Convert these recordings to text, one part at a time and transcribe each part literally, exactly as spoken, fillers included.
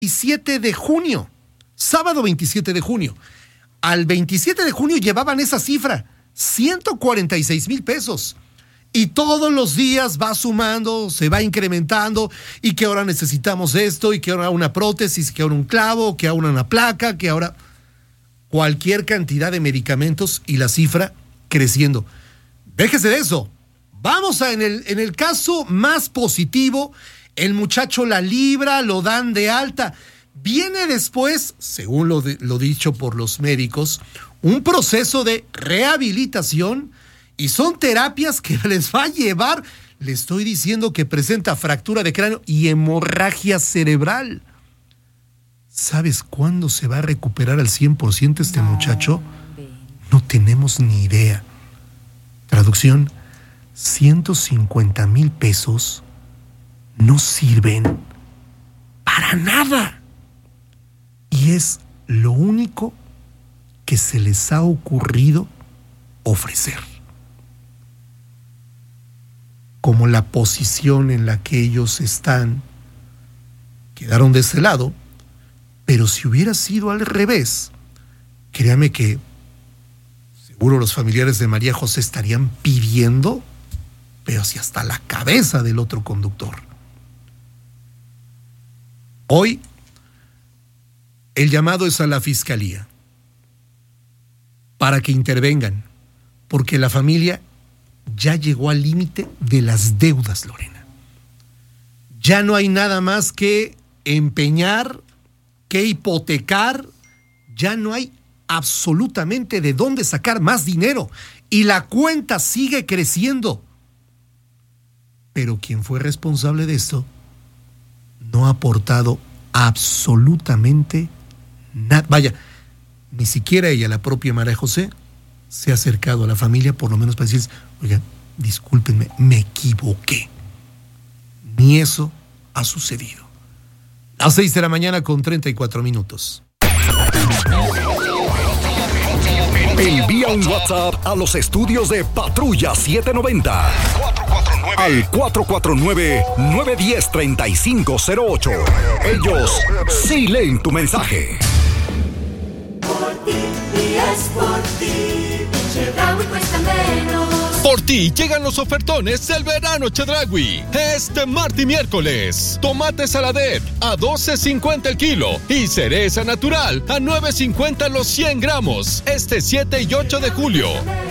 veintisiete de junio, sábado veintisiete de junio. Al veintisiete de junio llevaban esa cifra, ciento cuarenta y seis mil pesos. Y todos los días va sumando, se va incrementando, y que ahora necesitamos esto, y que ahora una prótesis, que ahora un clavo, que ahora una placa, que ahora cualquier cantidad de medicamentos, y la cifra creciendo. Déjese de eso. Vamos a, en el, en el caso más positivo, el muchacho la libra, lo dan de alta. Viene después, según lo, de, lo dicho por los médicos, un proceso de rehabilitación, y son terapias que les va a llevar, le estoy diciendo que presenta fractura de cráneo y hemorragia cerebral. ¿Sabes cuándo se va a recuperar al cien por ciento este no, muchacho? No tenemos ni idea. Traducción, ciento cincuenta mil pesos no sirven para nada. Y es lo único que se les ha ocurrido ofrecer. Como la posición en la que ellos están, quedaron de ese lado, pero si hubiera sido al revés, créame que seguro los familiares de María José estarían pidiendo, pero si hasta la cabeza del otro conductor. Hoy, el llamado es a la fiscalía para que intervengan, porque la familia ya llegó al límite de las deudas, Lorena. Ya no hay nada más que empeñar, que hipotecar, ya no hay absolutamente de dónde sacar más dinero, y la cuenta sigue creciendo. Pero quien fue responsable de esto no ha aportado absolutamente nada. Vaya, ni siquiera ella, la propia María José, se ha acercado a la familia, por lo menos para decirles, oigan, discúlpenme, me equivoqué. Ni eso ha sucedido. Las seis de la mañana con treinta y cuatro minutos. Envía un WhatsApp a los estudios de Patrulla setecientos noventa al cuatro cuatro nueve, nueve uno cero, tres cinco cero ocho. Ellos sí leen tu mensaje. Por ti y es por ti, Chedraui cuesta menos. Por ti llegan los ofertones del verano Chedraui. Este martes y miércoles, tomate saladet a doce cincuenta el kilo y cereza natural a nueve cincuenta los cien gramos. Este siete y ocho de julio.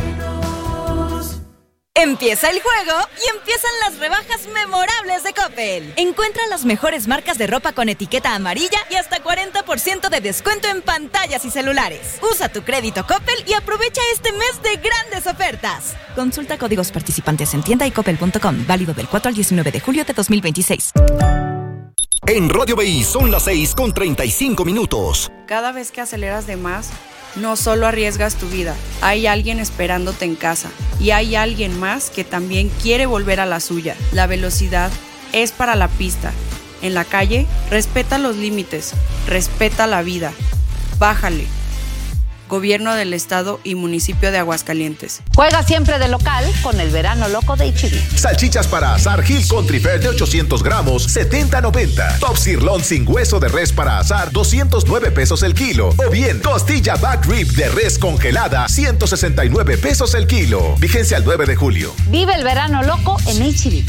Empieza el juego y empiezan las rebajas memorables de Coppel. Encuentra las mejores marcas de ropa con etiqueta amarilla y hasta cuarenta por ciento de descuento en pantallas y celulares. Usa tu crédito Coppel y aprovecha este mes de grandes ofertas. Consulta códigos participantes en tienda y coppel punto com. Válido del cuatro al diecinueve de julio de dos mil veintiséis. En Radio B I son las seis con treinta y cinco minutos. Cada vez que aceleras de más, no solo arriesgas tu vida, hay alguien esperándote en casa y hay alguien más que también quiere volver a la suya. La velocidad es para la pista. En la calle, respeta los límites, respeta la vida. Bájale. Gobierno del Estado y Municipio de Aguascalientes. Juega siempre de local con el verano loco de H E B. Salchichas para asar Hill Country Fair de ochocientos gramos, setenta noventa. Top sirloin sin hueso de res para asar, doscientos nueve pesos el kilo. O bien, costilla back rib de res congelada, ciento sesenta y nueve pesos el kilo. Vigencia al nueve de julio. Vive el verano loco en H E B.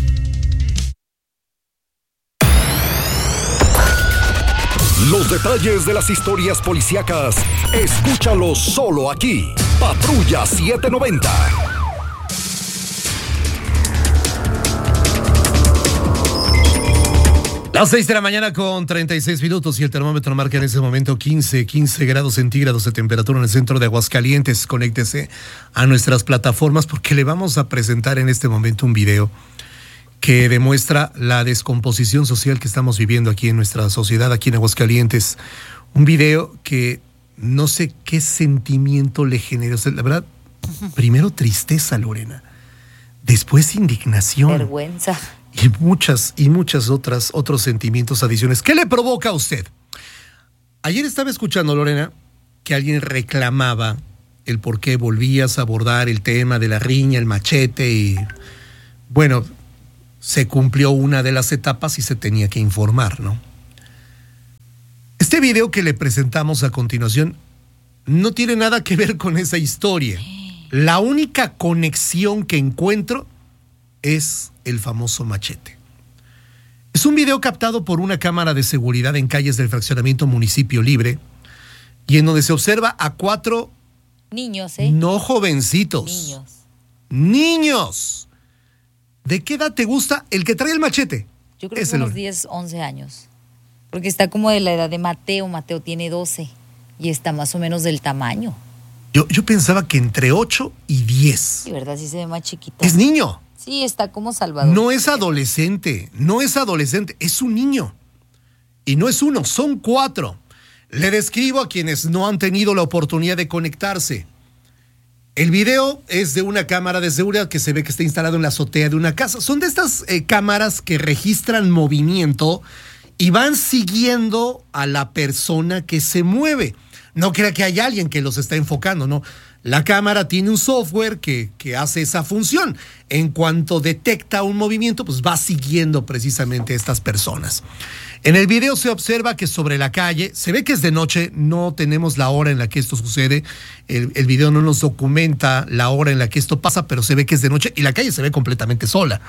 Los detalles de las historias policíacas, escúchalos solo aquí. Patrulla setecientos noventa. Las seis de la mañana con treinta y seis minutos y el termómetro marca en ese momento quince, quince grados centígrados de temperatura en el centro de Aguascalientes. Conéctese a nuestras plataformas porque le vamos a presentar en este momento un video que demuestra la descomposición social que estamos viviendo aquí en nuestra sociedad, aquí en Aguascalientes. Un video que no sé qué sentimiento le genera. O sea, la verdad, primero tristeza, Lorena. Después indignación. Vergüenza. Y muchas, y muchas otras, otros sentimientos adicionales. ¿Qué le provoca a usted? Ayer estaba escuchando, Lorena, que alguien reclamaba el por qué volvías a abordar el tema de la riña, el machete y... Bueno... se cumplió una de las etapas y se tenía que informar, ¿no? Este video que le presentamos a continuación no tiene nada que ver con esa historia. La única conexión que encuentro es el famoso machete. Es un video captado por una cámara de seguridad en calles del fraccionamiento Municipio Libre y en donde se observa a cuatro niños, ¿eh? No jovencitos. Niños. Niños. ¿De qué edad te gusta el que trae el machete? Yo creo Es que el- unos diez, once años. Porque está como de la edad de Mateo. Mateo tiene doce y está más o menos del tamaño. Yo, yo pensaba que entre ocho y diez. Sí, ¿verdad? Sí se ve más chiquito. Es niño. Sí, está como Salvador. No es adolescente, no es adolescente, es un niño. Y no es uno, son cuatro. Le describo a quienes no han tenido la oportunidad de conectarse. El video es de una cámara de seguridad que se ve que está instalado en la azotea de una casa. Son de estas eh, cámaras que registran movimiento y van siguiendo a la persona que se mueve. No crea que hay alguien que los está enfocando, no. La cámara tiene un software que, que hace esa función. En cuanto detecta un movimiento, pues va siguiendo precisamente a estas personas. En el video se observa que sobre la calle, se ve que es de noche, no tenemos la hora en la que esto sucede. El, el video no nos documenta la hora en la que esto pasa, pero se ve que es de noche y la calle se ve completamente sola.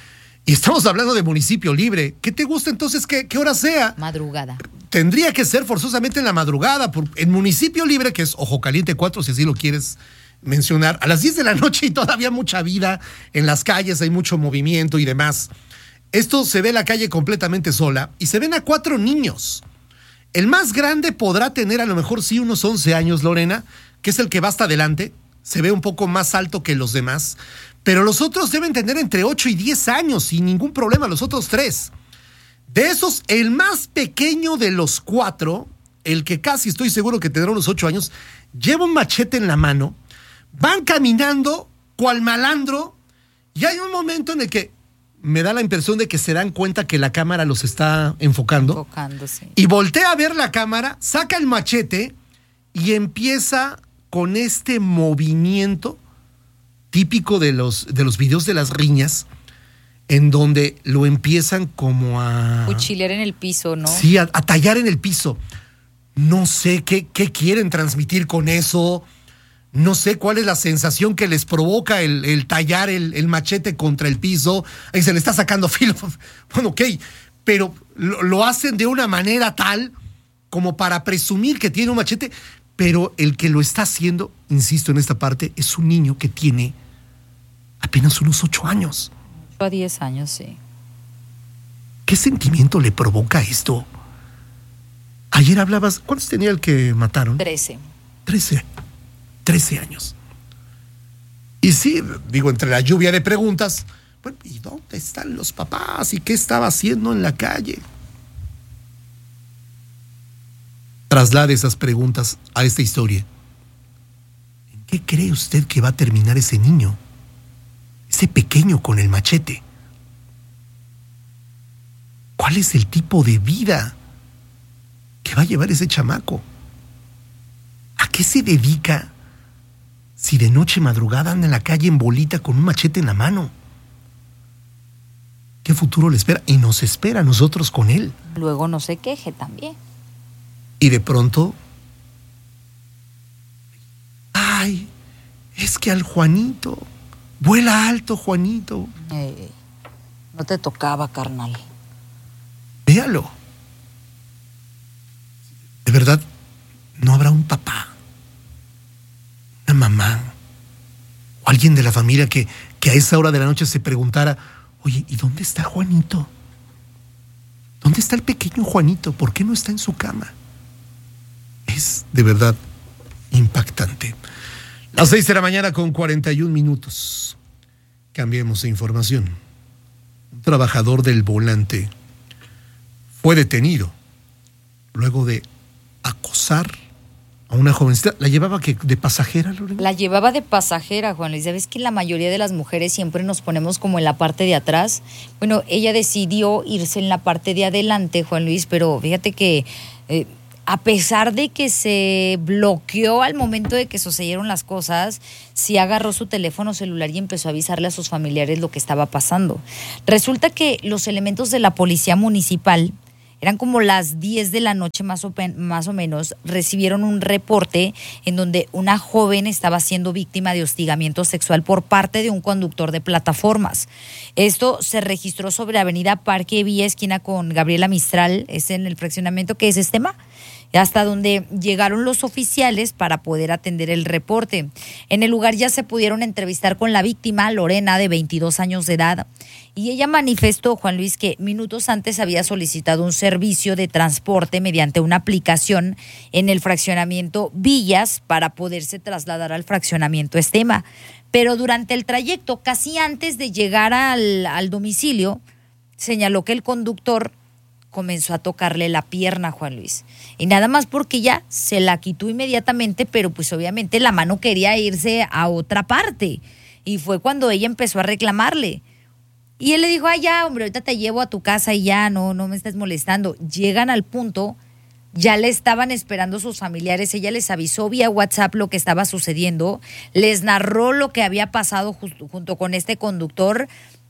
Y estamos hablando de Municipio Libre. ¿Qué te gusta entonces que qué hora sea? Madrugada. Tendría que ser forzosamente en la madrugada. Por, en Municipio Libre, que es Ojo Caliente cuatro, si así lo quieres mencionar, a las diez de la noche y todavía mucha vida en las calles, hay mucho movimiento y demás. Esto se ve la calle completamente sola y se ven a cuatro niños. El más grande podrá tener a lo mejor sí unos once años, Lorena, que es el que va hasta adelante. Se ve un poco más alto que los demás. Pero los otros deben tener entre ocho y diez años sin ningún problema, los otros tres. De esos, el más pequeño de los cuatro, el que casi estoy seguro que tendrá unos ocho años, lleva un machete en la mano, van caminando cual malandro y hay un momento en el que me da la impresión de que se dan cuenta que la cámara los está enfocando. Enfocándose. Y voltea a ver la cámara, saca el machete y empieza con este movimiento típico de los, de los videos de las riñas, en donde lo empiezan como a... Cuchilear en el piso, ¿no? Sí, a, a tallar en el piso. No sé qué, qué quieren transmitir con eso. No sé cuál es la sensación que les provoca el, el tallar el, el machete contra el piso. Ahí se le está sacando filo. Bueno, ok, pero lo, lo hacen de una manera tal como para presumir que tiene un machete, pero el que lo está haciendo, insisto en esta parte, es un niño que tiene apenas unos ocho años. A diez años, sí. ¿Qué sentimiento le provoca esto? Ayer hablabas, ¿cuántos tenía el que mataron? Trece. Trece. Trece años. Y sí, digo, entre la lluvia de preguntas, bueno, ¿y dónde están los papás? ¿Y qué estaba haciendo en la calle? Traslade esas preguntas a esta historia. ¿En qué cree usted que va a terminar ese niño? Ese pequeño con el machete. ¿Cuál es el tipo de vida que va a llevar ese chamaco? ¿A qué se dedica si de noche madrugada anda en la calle en bolita con un machete en la mano? ¿Qué futuro le espera? Y nos espera a nosotros con él. Luego no se queje también. Y de pronto, ay, es que al Juanito, vuela alto Juanito. Eh, no te tocaba, carnal. Véalo. De verdad, no habrá un papá, una mamá o alguien de la familia que, que a esa hora de la noche se preguntara, oye, ¿y dónde está Juanito? ¿Dónde está el pequeño Juanito? ¿Por qué no está en su cama? Es de verdad impactante. Las seis de la mañana con cuarenta y un minutos. Cambiemos de información. Un trabajador del volante fue detenido luego de acosar a una jovencita. ¿La llevaba que de pasajera, Lorena? La llevaba de pasajera, Juan Luis. ¿Sabes que la mayoría de las mujeres siempre nos ponemos como en la parte de atrás? Bueno, ella decidió irse en la parte de adelante, Juan Luis, pero fíjate que eh, a pesar de que se bloqueó al momento de que sucedieron las cosas, sí agarró su teléfono celular y empezó a avisarle a sus familiares lo que estaba pasando. Resulta que los elementos de la policía municipal eran como las diez de la noche más o, más o menos, recibieron un reporte en donde una joven estaba siendo víctima de hostigamiento sexual por parte de un conductor de plataformas. Esto se registró sobre Avenida Parque Vía, esquina con Gabriela Mistral, es en el fraccionamiento que es Estema, hasta donde llegaron los oficiales para poder atender el reporte. En el lugar ya se pudieron entrevistar con la víctima, Lorena, de veintidós años de edad, y ella manifestó, Juan Luis, que minutos antes había solicitado un servicio de transporte mediante una aplicación en el fraccionamiento Villas para poderse trasladar al fraccionamiento Estema. Pero durante el trayecto, casi antes de llegar al, al domicilio, señaló que el conductor comenzó a tocarle la pierna, Juan Luis. Y nada más porque ya se la quitó inmediatamente, pero pues obviamente la mano quería irse a otra parte. Y fue cuando ella empezó a reclamarle. Y él le dijo, ay, ya, hombre, ahorita te llevo a tu casa y ya, no, no me estés molestando. Llegan al punto, ya le estaban esperando sus familiares, ella les avisó vía WhatsApp lo que estaba sucediendo, les narró lo que había pasado justo, junto con este conductor,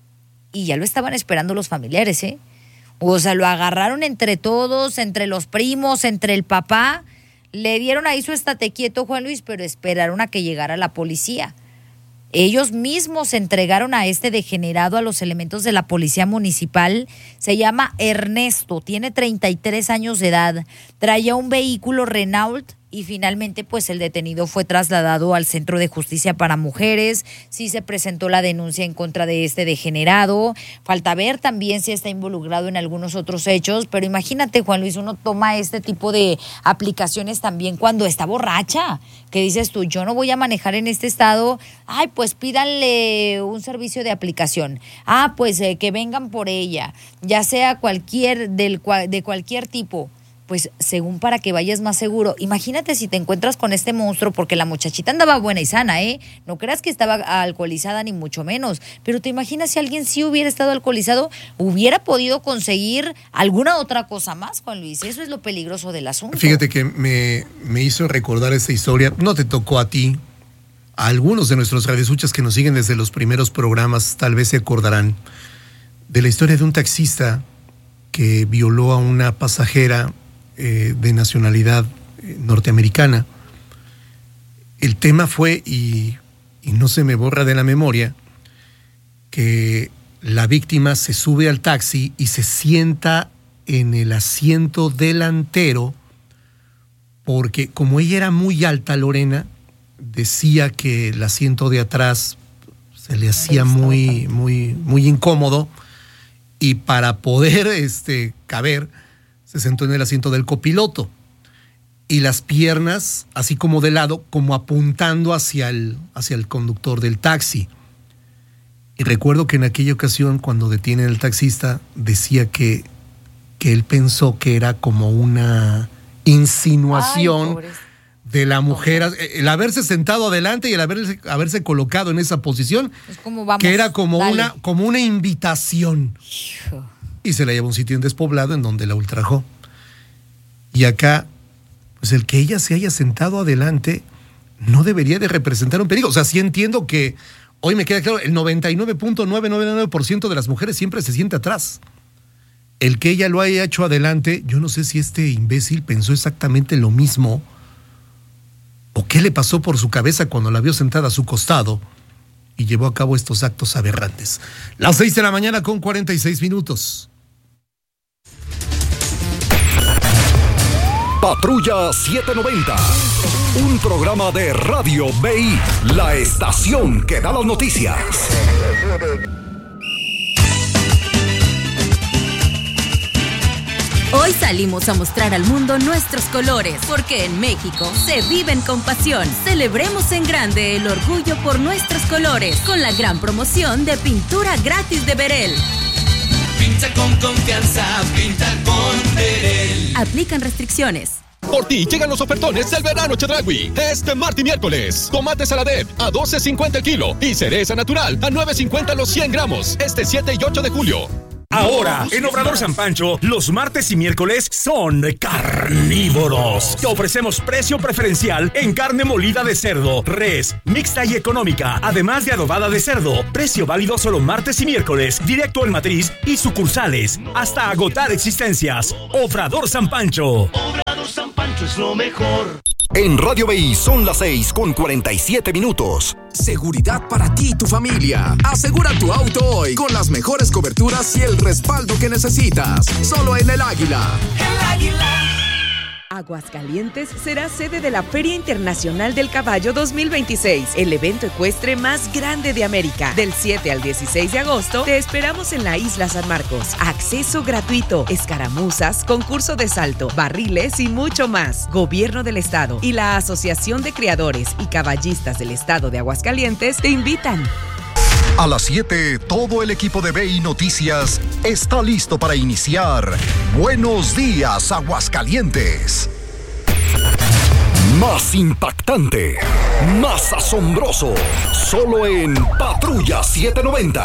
y ya lo estaban esperando los familiares, ¿eh? O sea, lo agarraron entre todos, entre los primos, entre el papá, le dieron ahí su estate quieto, Juan Luis, pero esperaron a que llegara la policía. Ellos mismos se entregaron a este degenerado a los elementos de la policía municipal. Se llama Ernesto, tiene treinta y tres años de edad, traía un vehículo Renault y finalmente pues el detenido fue trasladado al Centro de Justicia para Mujeres. Sí se presentó la denuncia en contra de este degenerado. Falta ver también si está involucrado en algunos otros hechos, pero imagínate, Juan Luis, uno toma este tipo de aplicaciones también cuando está borracha, que dices tú, yo no voy a manejar en este estado, ay, pues pídanle un servicio de aplicación, ah, pues eh, que vengan por ella, ya sea cualquier del de cualquier tipo. Pues según para que vayas más seguro. Imagínate si te encuentras con este monstruo, porque la muchachita andaba buena y sana, ¿eh? No creas que estaba alcoholizada ni mucho menos, pero te imaginas si alguien sí hubiera estado alcoholizado, hubiera podido conseguir alguna otra cosa más, Juan Luis. Eso es lo peligroso del asunto. Fíjate que me, me hizo recordar esta historia, no te tocó a ti, a algunos de nuestros radioescuchas que nos siguen desde los primeros programas tal vez se acordarán de la historia de un taxista que violó a una pasajera Eh, de nacionalidad eh, norteamericana. El tema fue, y, y no se me borra de la memoria, que la víctima se sube al taxi y se sienta en el asiento delantero porque como ella era muy alta, Lorena, decía que el asiento de atrás se le hacía muy, muy, muy incómodo y para poder este, caber se sentó en el asiento del copiloto y las piernas, así como de lado, como apuntando hacia el, hacia el conductor del taxi. Y recuerdo que en aquella ocasión, cuando detienen al taxista, decía que, que él pensó que era como una insinuación Ay, de la mujer, el haberse sentado adelante y el haberse, haberse colocado en esa posición, es como vamos, que era como dale. una, como una invitación. Hijo. Y se la llevó a un sitio en despoblado en donde la ultrajó. Y acá, pues el que ella se haya sentado adelante no debería de representar un peligro. O sea, sí entiendo que, hoy me queda claro, el noventa y nueve punto novecientos noventa y nueve por ciento de las mujeres siempre se siente atrás. El que ella lo haya hecho adelante, yo no sé si este imbécil pensó exactamente lo mismo o qué le pasó por su cabeza cuando la vio sentada a su costado y llevó a cabo estos actos aberrantes. Las seis de la mañana con cuarenta y seis minutos. Patrulla setecientos noventa, un programa de Radio B I, la estación que da las noticias. Hoy salimos a mostrar al mundo nuestros colores, porque en México se viven con pasión. Celebremos en grande el orgullo por nuestros colores, con la gran promoción de pintura gratis de Berel. Pinta con confianza, pinta con Berel. Aplican restricciones. Por ti llegan los ofertones del verano Chedraui. Este martes y miércoles. Tomate Saladet a doce cincuenta el kilo y cereza natural a nueve cincuenta los cien gramos. Este siete y ocho de julio. Ahora, en Obrador San Pancho, los martes y miércoles son carnívoros. Te ofrecemos precio preferencial en carne molida de cerdo, res, mixta y económica, además de adobada de cerdo. Precio válido solo martes y miércoles, directo en matriz y sucursales, hasta agotar existencias. Obrador San Pancho. Obrador San Pancho es lo mejor. En Radio B I son las seis con cuarenta y siete minutos. Seguridad para ti y tu familia. Asegura tu auto hoy con las mejores coberturas y el respaldo que necesitas. Solo en El Águila. El Águila. Aguascalientes será sede de la Feria Internacional del Caballo dos mil veintiséis, el evento ecuestre más grande de América. Del siete al dieciséis de agosto te esperamos en la Isla San Marcos. Acceso gratuito, escaramuzas, concurso de salto, barriles y mucho más. Gobierno del Estado y la Asociación de Criadores y Caballistas del Estado de Aguascalientes te invitan. A las siete, todo el equipo de B I Noticias está listo para iniciar Buenos Días, Aguascalientes. Más impactante, más asombroso, solo en Patrulla setecientos noventa.